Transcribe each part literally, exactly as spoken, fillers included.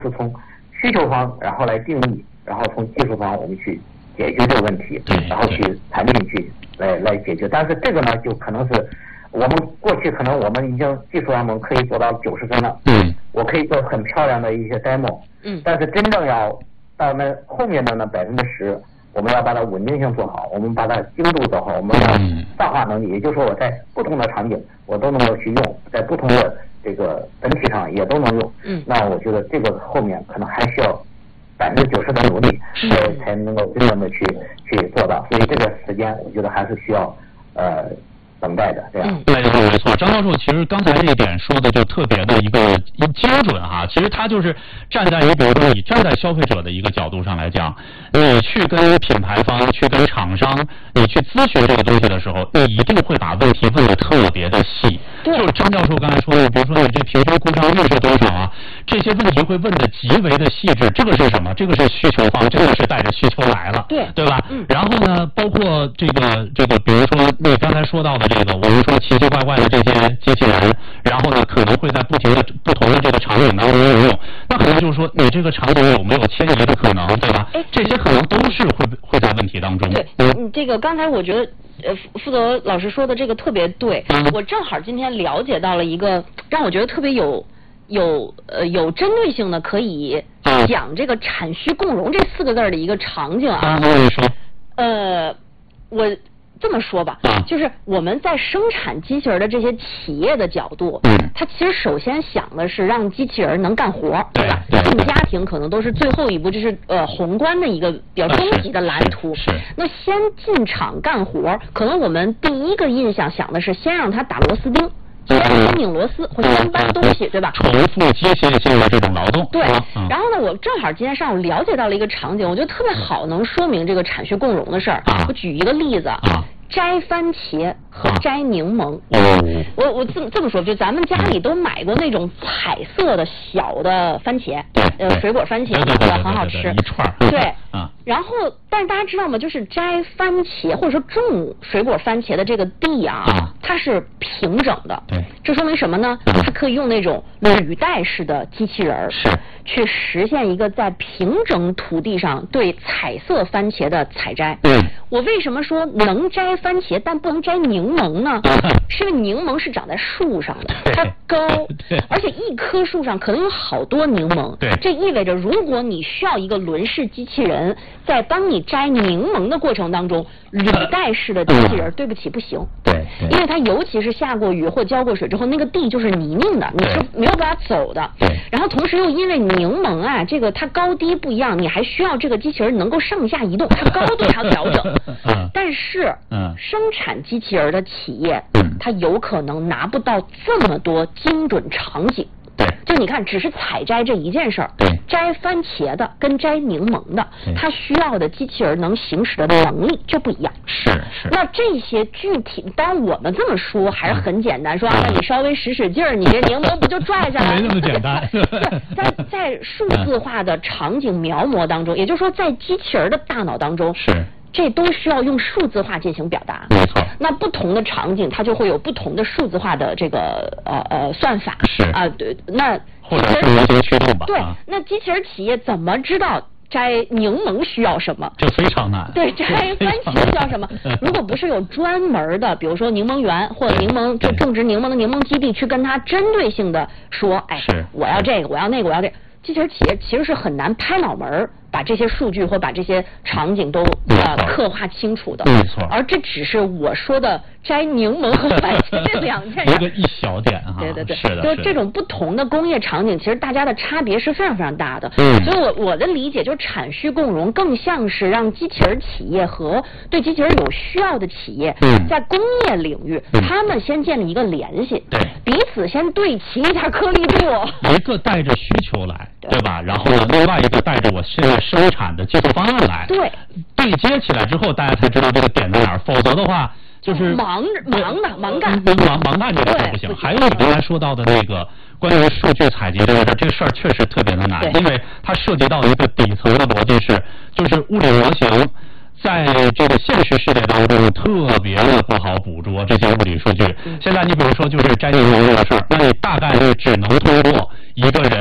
是从需求方然后来定义，然后从技术方我们去解决这个问题，然后去产品去来来解决。但是这个呢，就可能是我们过去可能我们已经技术上我们可以做到九十分了， 嗯， 我可以做很漂亮的一些 demo， 嗯， 但是真正要到那后面的那百分之十，我们要把它稳定性做好，我们把它精度做好，我们要泛化能力，也就是说我在不同的场景我都能够去用，在不同的这个本体上也都能用。 嗯， 那我觉得这个后面可能还需要百分之九十的努力，才才能够真正的去去做到。所以这个时间，我觉得还是需要呃等待的，这样。 对对，没错。张教授其实刚才这一点说的就特别的一个精准哈，其实他就是站在于比如说你站在消费者的一个角度上来讲，你去跟品牌方、去跟厂商，你去咨询这个东西的时候，你一定会把问题问得特别的细。就是张教授刚才说的，比如说你这平均故障率是多少啊？这些问题会问得极为的细致。这个是什么？这个是需求方，这个是带着需求来了， 对对吧？ 嗯。 然后呢，包括这个这个，比如说你刚才说到的这个，我们说奇奇怪怪的这些机器人，然后呢，可能会在不停的不同的这个场景当中应用，那可能就是说你这个场景有没有迁移的可能，对吧？ 哎， 这些可能都是会会在问题当中。 对，嗯，这个刚才我觉得。呃，负责老师说的这个特别对， 嗯、 我正好今天了解到了一个让我觉得特别有有呃有针对性的可以讲这个产需共融这四个字的一个场景啊。 啊，我说。 呃，我这么说吧， 啊、 就是我们在生产机器人的这些企业的角度， 嗯， 它其实首先想的是让机器人能干活， 对吧？ 对进家庭可能都是最后一步，就是呃宏观的一个比较终极的蓝图。 啊、是, 是, 是。 那先进厂干活，可能我们第一个印象想的是先让他打螺丝钉。先拧螺丝或者先搬东西，对吧？ 重复机械性的这种劳动。 对。 嗯、 然后呢，我正好今天上午了解到了一个场景，我觉得特别好，能说明这个产需共融的事儿。 啊、 我举一个例子。 啊。 摘番茄和摘柠檬， 哦， 我我这么这么说，就咱们家里都买过那种彩色的小的番茄， 对， 呃，水果番茄， 对对对， 很好吃， 一串， 对， 啊， 然后但是大家知道吗？就是摘番茄或者说种水果番茄的这个地啊， 啊它是平整的， 对， 这说明什么呢？它可以用那种履带式的机器人儿， 是， 去实现一个在平整土地上对彩色番茄的采摘。 嗯， 我为什么说能摘番茄但不能摘柠檬呢？是因为柠檬是长在树上的，它高，而且一棵树上可能有好多柠檬。 对， 这意味着如果你需要一个轮式机器人在帮你摘柠檬的过程当中，履带式的机器人，对不起，不行。 对， 因为它尤其是下过雨或浇过水之后，那个地就是泥泞的，你是没有办法走的。 对。 然后同时又因为柠檬啊，这个它高低不一样，你还需要这个机器人能够上下移动，它高度还要调整。 嗯。 但是， 嗯， 生产机器人的企业， 嗯， 它有可能拿不到这么多精准场景。 对， 就你看，只是采摘这一件事儿， 对， 摘番茄的跟摘柠檬的，它需要的机器人能行使的能力就不一样。 是是。 那这些具体，当然我们这么说还是很简单，说啊，你稍微使使劲儿，你这柠檬不就拽下来了？ 没那么简单。 在在数字化的场景描摹当中，也就是说，在机器人的大脑当中， 是。 这都需要用数字化进行表达。 没错。 那不同的场景，它就会有不同的数字化的这个呃呃算法。 是啊、呃，对，那或者是模型驱动吧。 对， 啊、 那机器人企业怎么知道摘柠檬需要什么？ 这非常难。 对，摘番茄需要什么？如果不是有专门的，比如说柠檬园或者柠檬就种植柠檬的柠檬基地，去跟它针对性的说，哎，我要这个，我要那个，我要这个。机器人企业其实是很难拍脑门把这些数据或把这些场景都呃刻画清楚的。 没错。 而这只是我说的摘柠檬和番茄这两件事。 一个一小点哈。 对对对， 是的。 就这种不同的工业场景，其实大家的差别是非常非常大的。 嗯。 所以我我的理解就是产需共融更像是让机器人企业和对机器人有需要的企业， 嗯、 在工业领域、嗯，他们先建立一个联系， 对， 彼此先对齐一下颗粒度。 一个带着需求来。对吧？然后呢，另外一个带着我现在生产的技术方案来， 对， 对接起来之后，大家才知道这个点在哪儿。否则的话，就是忙忙的忙干， 忙忙干这个事不行。还有你刚才说到的那个关于数据采集这个事，这个事儿确实特别的难，因为它涉及到一个底层的逻辑是，就是物理模型在这个现实世界当中特别的不好捕捉这些物理数据。现在你比如说就是摘柠檬这个事儿，那你大概率只能通过一个人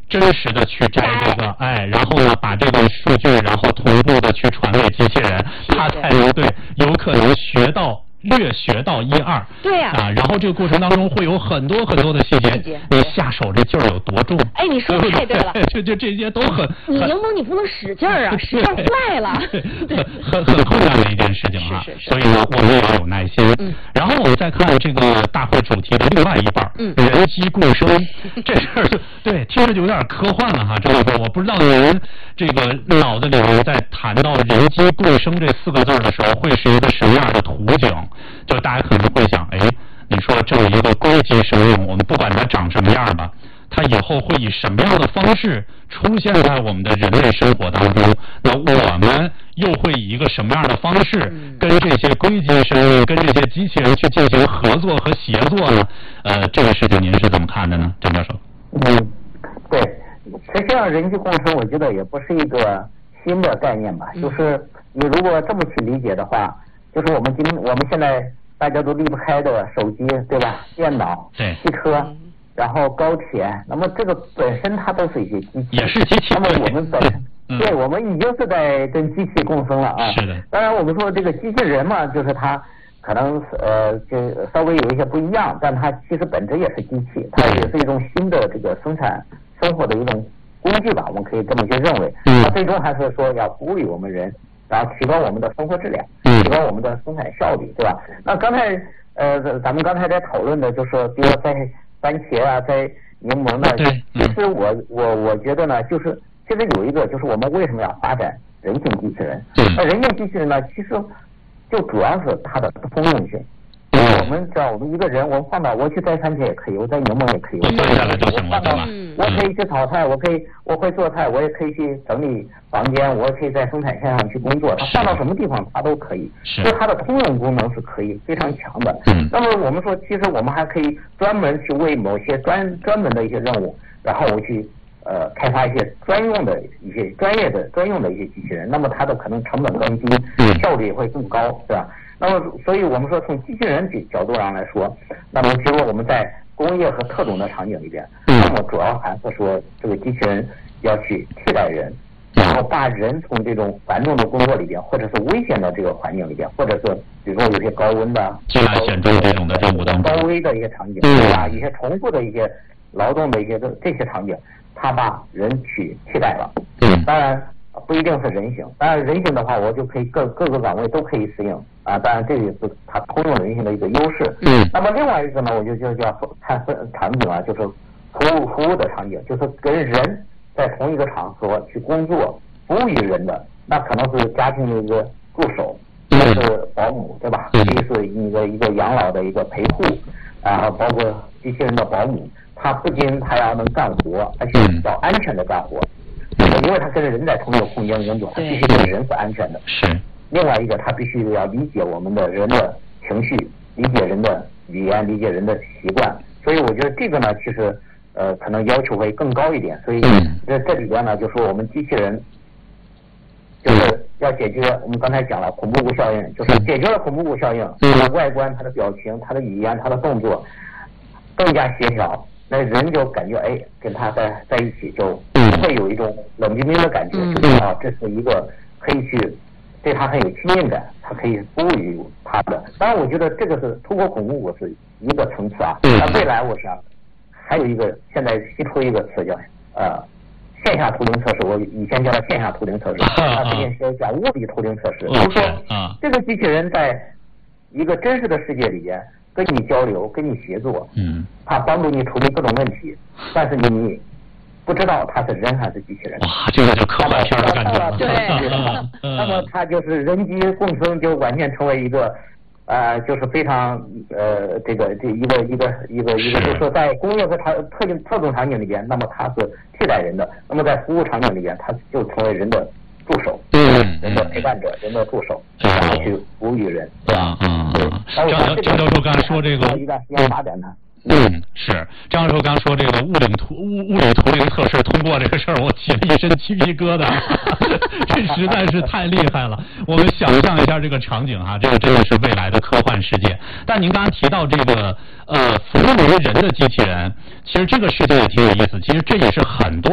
真实的去摘这个，哎，然后呢，把这个数据，然后同步的去传给机器人，它才能对，有可能学到。略学到一二， 对呀、 啊，啊，然后这个过程当中会有很多很多的细节，你下手这劲儿有多重？ 哎，你说的太对了， 就就这些都很， 你柠檬你不能使劲儿啊，使劲坏了， 很很困难的一件事情啊。 是是是。 所以呢，我们也要有耐心。嗯。然后我们再看这个大会主题的另外一半，嗯，人机共生，这事儿就对，听着就有点科幻了哈。这个我不知道您这个脑子里面在谈到人机共生这四个字的时候，会是一个什么样的图景？就大家可能会想，哎，你说这么一个硅基生命，我们不管它长什么样吧，它以后会以什么样的方式出现在我们的人类生活当中？那我们又会以一个什么样的方式跟这些硅基生命、跟这些机器人去进行合作和协作呢？呃，这个事情您是怎么看的呢，张教授？ 嗯，对，实际上人机共生，我觉得也不是一个新的概念吧，就是你如果这么去理解的话。就是我们今我们现在大家都离不开的手机，对吧？电脑、汽车，然后高铁，那么这个本身它都是一些机器， 也是机器。 那么我们本身，嗯、对，我们已经是在跟机器共生了啊。 是的。 当然，我们说这个机器人嘛，就是它可能呃就稍微有一些不一样，但它其实本质也是机器，它也是一种新的这个生产生活的一种工具吧，我们可以这么去认为。嗯。它最终还是说要服务于我们人。然后提高我们的生活质量，提高我们的生产效率，对吧？那刚才呃，咱们刚才在讨论的，就是说，比如说在番茄啊，在柠檬呢，其实我我我觉得呢，就是其实有一个，就是我们为什么要发展人性机器人？那人性机器人呢，其实就主要是它的通用性。我们知道，我们一个人，我们放到我去摘番茄也可以，我摘柠檬也可以，我放到我可以去炒菜，我可以我会做菜，我也可以去整理房间，我也可以在生产线上去工作，它放到什么地方它都可以，所以它的通用功能是可以非常强的。那么我们说，其实我们还可以专门去为某些专专门的一些任务，然后我去呃开发一些专用的一些专业的专用的一些机器人，那么它的可能成本更低，效率也会更高，是吧？那么，所以我们说从机器人角度上来说，那么其实我们在工业和特种的场景里边，那么主要还是说这个机器人要去替代人，然后把人从这种繁重的工作里边，或者是危险的这个环境里边，或者是比如说有些高温的、 艰难险重这种的任务当中， 高危的一些场景，对吧？一些重复的一些劳动的一些这些场景，它把人去替代了。嗯，当然不一定是人形，当然人形的话，我就可以各各个岗位都可以适应。啊，当然这也是它通用人性的一个优势。嗯。那么另外一个呢，我就就叫看场景啊，就是服务服务的场景，就是跟人在同一个场合去工作，服务于人的，那可能是家庭的一个助手，一个是保姆，对吧？一个是一个一个养老的一个陪护，然后包括机器人的保姆，他不仅他要能干活，而且要安全的干活，因为他跟人在同一个空间工作，他必须对人是安全的。 是。 另外一个，他必须要理解我们的人的情绪，理解人的语言，理解人的习惯。所以我觉得这个呢，其实呃可能要求会更高一点。所以这这里边呢，就说我们机器人就是要解决我们刚才讲了恐怖谷效应，就是解决了恐怖谷效应，它的外观、它的表情、它的语言、它的动作更加协调，那人就感觉哎跟他在在一起就不会有一种冷冰冰的感觉，就是啊这是一个可以去。对他很有亲近感，他可以服务于他的。当然，我觉得这个是突破恐怖谷是一个层次啊。那未来我想还有一个，现在新出一个词叫呃线下图灵测试，我以前叫它线下图灵测试，它最近是叫物理图灵测试，就是说这个机器人在一个真实的世界里边跟你交流、跟你协作，嗯，它帮助你处理各种问题，但是你。不知道他是人还是机器人。 哇，这个就科幻片的感觉了。 对， 那么他就是人机共生，就完全成为一个，呃，就是非常呃这个这一个一个一个一个，就是说在工业和特特定特种场景里边，那么它是替代人的；那么在服务场景里边，它就成为人的助手，嗯，人的陪伴者，人的助手，然后去服务于人，对吧？ 嗯嗯。张张教授刚才说这个一段时间发展呢。 嗯，是张教授刚说这个物理图物物理图灵测试通过这个事儿，我起了一身鸡皮疙瘩，这实在是太厉害了。我们想象一下这个场景哈，这个真的是未来的科幻世界。但您刚刚提到这个呃服务于人的机器人，其实这个事情也挺有意思。其实这也是很多